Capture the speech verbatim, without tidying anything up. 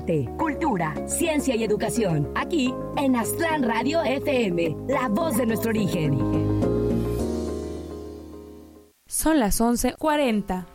arte, cultura, ciencia y educación. Aquí en Aztlán Radio F M, la voz de nuestro origen. Son las once cuarenta.